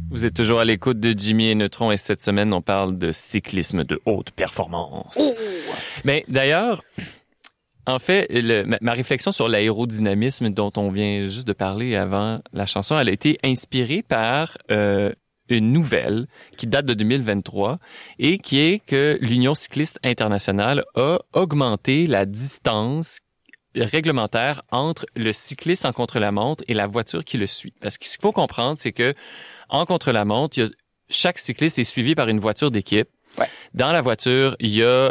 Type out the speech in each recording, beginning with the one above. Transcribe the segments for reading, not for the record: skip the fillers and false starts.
Vous êtes toujours à l'écoute de Jimmy et Neutron et cette semaine, on parle de cyclisme de haute performance. Oh! Mais d'ailleurs, en fait, ma réflexion sur l'aérodynamisme dont on vient juste de parler avant la chanson, elle a été inspirée par une nouvelle qui date de 2023 et qui est que l'Union cycliste internationale a augmenté la distance réglementaire entre le cycliste en contre-la-montre et la voiture qui le suit. Parce que ce qu'il faut comprendre, c'est que en contre-la-montre, chaque cycliste est suivi par une voiture d'équipe. Ouais. Dans la voiture, il y a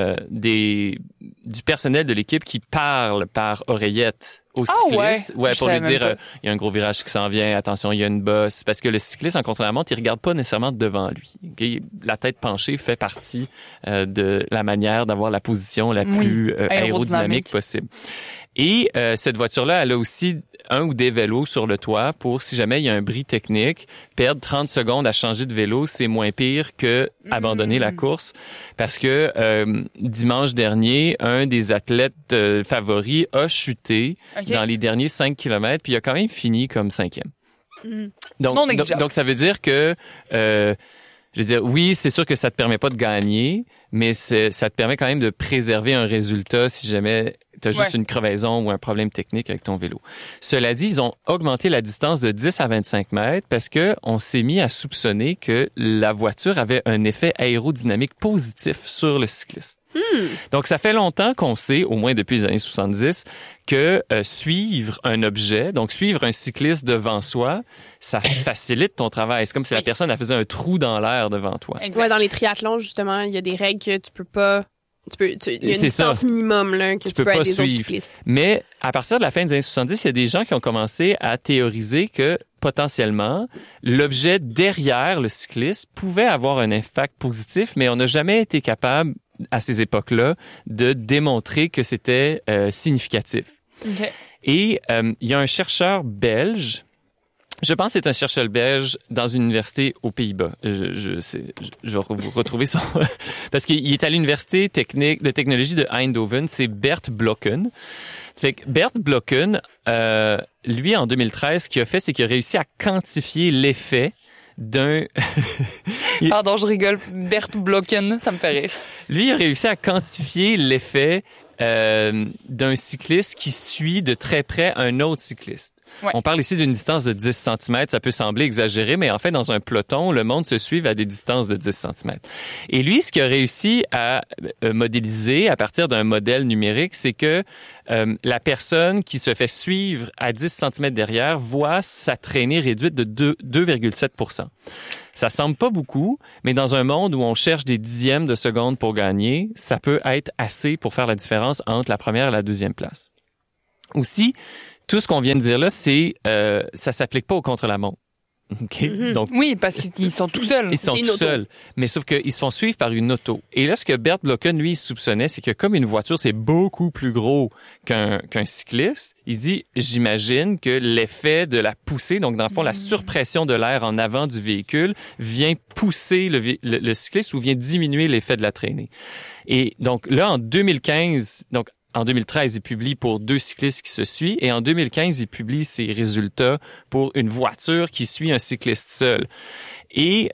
du personnel de l'équipe qui parle par oreillette au cycliste. Ouais, pour lui dire il y a un gros virage qui s'en vient, attention, il y a une bosse. Parce que le cycliste en contre-la-montre, il regarde pas nécessairement devant lui. Okay? La tête penchée fait partie de la manière d'avoir la position la plus aérodynamique possible. Et cette voiture-là, elle a aussi un ou des vélos sur le toit pour, si jamais il y a un bris technique, perdre 30 secondes à changer de vélo, c'est moins pire que abandonner la course. Parce que dimanche dernier, un des athlètes favoris a chuté dans les derniers 5 kilomètres, puis il a quand même fini comme 5e. Donc ça veut dire que... je veux dire, oui, c'est sûr que ça te permet pas de gagner, mais ça te permet quand même de préserver un résultat si jamais tu as juste une crevaison ou un problème technique avec ton vélo. Cela dit, ils ont augmenté la distance de 10 à 25 mètres parce que on s'est mis à soupçonner que la voiture avait un effet aérodynamique positif sur le cycliste. Donc, ça fait longtemps qu'on sait, au moins depuis les années 70, que suivre un objet, donc suivre un cycliste devant soi, ça facilite ton travail. C'est comme si la personne elle faisait un trou dans l'air devant toi. Ouais, dans les triathlons, justement, il y a des règles que tu peux pas... il y a une distance minimum là, que tu peux pas être des autres cyclistes. Mais à partir de la fin des années 70, il y a des gens qui ont commencé à théoriser que potentiellement, l'objet derrière le cycliste pouvait avoir un impact positif, mais on n'a jamais été capable, à ces époques-là, de démontrer que c'était significatif. Okay. Et il y a un chercheur belge, je pense que c'est un chercheur belge dans une université aux Pays-Bas. Je vais vous retrouver son... Parce qu'il est à l'université de technologie de Eindhoven, c'est Bert Blokken. Fait que Bert Blokken, lui, en 2013, ce qu'il a fait, c'est qu'il a réussi à quantifier l'effet d'un... Pardon, je rigole. Bert Blokken, ça me fait rire. Lui, il a réussi à quantifier l'effet d'un cycliste qui suit de très près un autre cycliste. Ouais. On parle ici d'une distance de 10 cm. Ça peut sembler exagéré, mais en fait, dans un peloton, le monde se suit à des distances de 10 cm. Et lui, ce qu'il a réussi à modéliser à partir d'un modèle numérique, c'est que la personne qui se fait suivre à 10 cm derrière voit sa traînée réduite de 2,7%. Ça semble pas beaucoup, mais dans un monde où on cherche des dixièmes de seconde pour gagner, ça peut être assez pour faire la différence entre la première et la deuxième place. Aussi, tout ce qu'on vient de dire là, c'est ça s'applique pas au contre-la-montre. Okay? Donc, oui, parce qu'ils sont tout seuls. Ils sont tout seuls, mais sauf qu'ils se font suivre par une auto. Et là, ce que Bert Blokken, lui, soupçonnait, c'est que comme une voiture, c'est beaucoup plus gros qu'un cycliste, il dit, j'imagine que l'effet de la poussée, donc dans le fond, la surpression de l'air en avant du véhicule vient pousser le cycliste ou vient diminuer l'effet de la traînée. Et donc là, en 2015, en 2013, il publie pour 2 cyclistes qui se suivent et en 2015, il publie ses résultats pour une voiture qui suit un cycliste seul. Et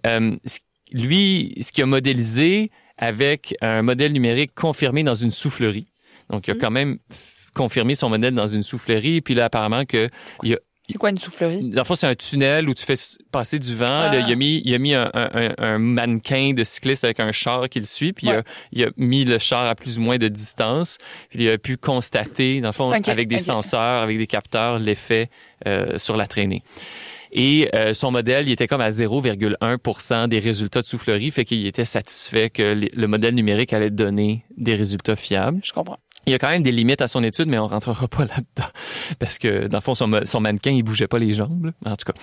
lui, ce qu'il a modélisé avec un modèle numérique confirmé dans une soufflerie. Donc, il a quand même confirmé son modèle dans une soufflerie. Puis là, apparemment que il y a... C'est quoi une soufflerie? Dans le fond, c'est un tunnel où tu fais passer du vent. Là, il a mis un mannequin de cycliste avec un char qui le suit, puis il a mis le char à plus ou moins de distance. Puis il a pu constater, dans le fond, avec des senseurs, avec des capteurs, l'effet sur la traînée. Et son modèle, il était comme à 0,1% des résultats de soufflerie, fait qu'il était satisfait que le modèle numérique allait donner des résultats fiables. Je comprends. Il y a quand même des limites à son étude, mais on rentrera pas là-dedans. Parce que, dans le fond, son mannequin, il bougeait pas les jambes, là. En tout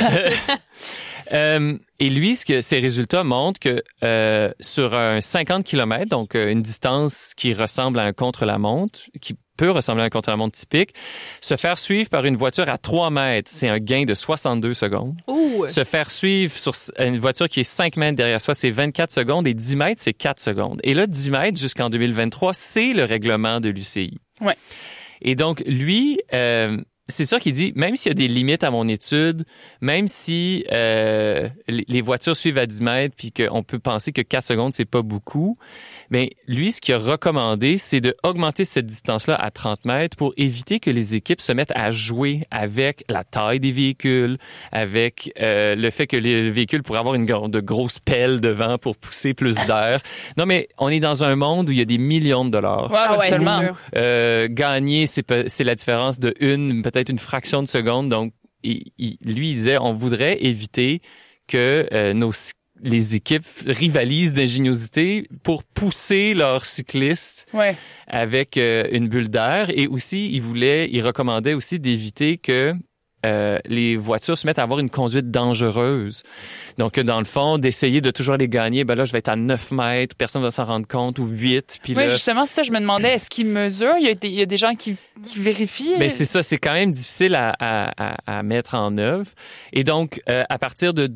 cas. Et lui, ses résultats montrent que sur un 50 km, donc une distance qui ressemble à un contre-la-montre, qui peut ressembler à un contre-la-montre typique, se faire suivre par une voiture à 3 mètres, c'est un gain de 62 secondes. Ouh. Se faire suivre sur une voiture qui est 5 mètres derrière soi, c'est 24 secondes et 10 mètres, c'est 4 secondes. Et là, 10 mètres jusqu'en 2023, c'est le règlement de l'UCI. Ouais. Et donc, lui, c'est sûr qu'il dit, même s'il y a des limites à mon étude, même si les voitures suivent à 10 mètres puis qu'on peut penser que 4 secondes, c'est pas beaucoup, mais lui, ce qu'il a recommandé, c'est de augmenter cette distance-là à 30 mètres pour éviter que les équipes se mettent à jouer avec la taille des véhicules, avec le fait que les véhicules pourraient avoir de grosses pelles devant pour pousser plus d'air. Non, mais on est dans un monde où il y a des millions de dollars. Ouais, absolument. Gagner, c'est la différence de peut-être une fraction de seconde. Donc, lui, il disait, on voudrait éviter que les équipes rivalisent d'ingéniosité pour pousser leurs cyclistes avec une bulle d'air. Et aussi, il recommandait aussi d'éviter que les voitures se mettent à avoir une conduite dangereuse. Donc, dans le fond, d'essayer de toujours les gagner, ben là, je vais être à 9 mètres, personne ne va s'en rendre compte, ou 8. Puis là, justement, c'est ça, je me demandais, est-ce qu'ils mesurent? Il y a des gens qui vérifient? Ben, c'est ça, c'est quand même difficile à mettre en œuvre. Et donc, à partir de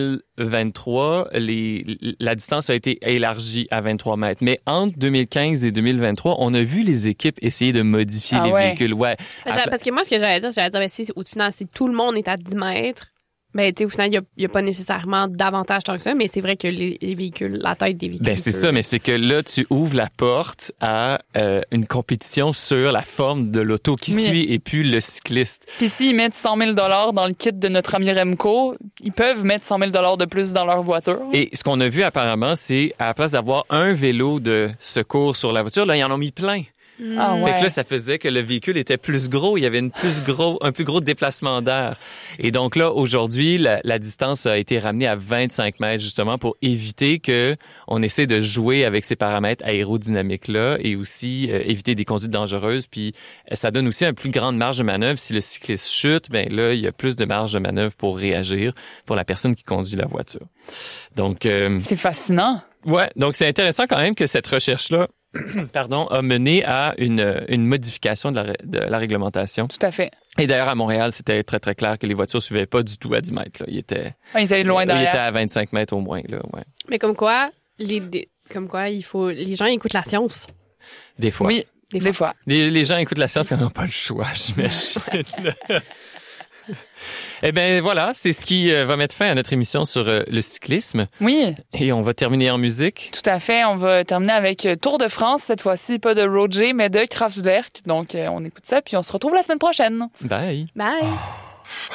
2023, la distance a été élargie à 23 mètres. Mais entre 2015 et 2023, on a vu les équipes essayer de modifier les véhicules. Ouais. Parce que moi, ce que j'allais dire, ben, au final, si tout le monde est à 10 mètres, ben, tu sais, au final, il n'y a pas nécessairement d'avantage tant que ça, mais c'est vrai que les véhicules, la taille des véhicules. Ben, c'est ça, mais c'est que là, tu ouvres la porte à une compétition sur la forme de l'auto qui suit et puis le cycliste. Puis s'ils mettent 100 000 $ dans le kit de notre ami Remco, ils peuvent mettre 100 000 $ de plus dans leur voiture. Et ce qu'on a vu apparemment, c'est à la place d'avoir un vélo de secours sur la voiture, là, ils en ont mis plein. Fait que là, ça faisait que le véhicule était plus gros. Il y avait un plus gros déplacement d'air. Et donc là, aujourd'hui, la distance a été ramenée à 25 mètres, justement, pour éviter que on essaie de jouer avec ces paramètres aérodynamiques-là et aussi éviter des conduites dangereuses. Puis, ça donne aussi une plus grande marge de manœuvre. Si le cycliste chute, ben là, il y a plus de marge de manœuvre pour réagir pour la personne qui conduit la voiture. Donc, c'est fascinant. Ouais. Donc, c'est intéressant quand même que cette recherche-là a mené à une modification de la réglementation. Tout à fait. Et d'ailleurs, à Montréal, c'était très, très clair que les voitures suivaient pas du tout à 10 mètres. Là. Ils étaient loin derrière. Ils étaient à 25 mètres au moins. Là, ouais. Mais comme quoi, les gens écoutent la science. Des fois. Oui, des fois. Les gens écoutent la science quand ils n'ont pas le choix, j'imagine. Eh bien, voilà, c'est ce qui va mettre fin à notre émission sur le cyclisme. Oui. Et on va terminer en musique. Tout à fait. On va terminer avec Tour de France, cette fois-ci, pas de Roger, mais de Kraftwerk. Donc, on écoute ça, puis on se retrouve la semaine prochaine. Bye. Bye.